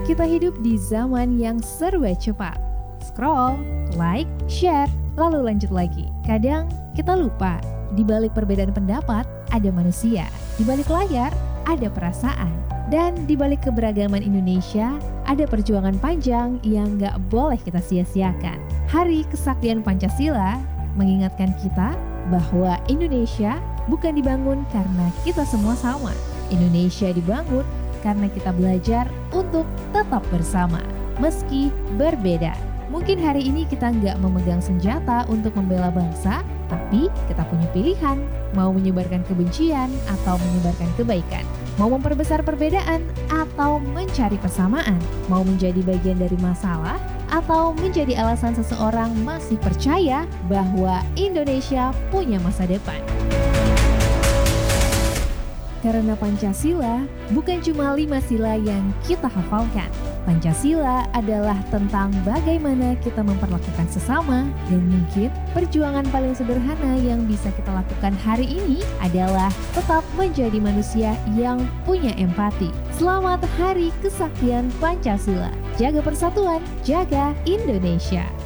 Kita hidup di zaman yang serba cepat. Scroll, like, share, lalu lanjut lagi. Kadang kita lupa, di balik perbedaan pendapat ada manusia, di balik layar ada perasaan, dan di balik keberagaman Indonesia ada perjuangan panjang yang gak boleh kita sia-siakan. Hari Kesaktian Pancasila mengingatkan kita bahwa Indonesia bukan dibangun karena kita semua sama. Indonesia dibangun karena kita belajar untuk tetap bersama, meski berbeda. Mungkin hari ini kita nggak memegang senjata untuk membela bangsa, tapi kita punya pilihan, mau menyebarkan kebencian atau menyebarkan kebaikan, mau memperbesar perbedaan atau mencari persamaan, mau menjadi bagian dari masalah atau menjadi alasan seseorang masih percaya bahwa Indonesia punya masa depan. Karena Pancasila bukan cuma 5 sila yang kita hafalkan. Pancasila adalah tentang bagaimana kita memperlakukan sesama, dan mungkin perjuangan paling sederhana yang bisa kita lakukan hari ini adalah tetap menjadi manusia yang punya empati. Selamat Hari Kesaktian Pancasila. Jaga persatuan, jaga Indonesia.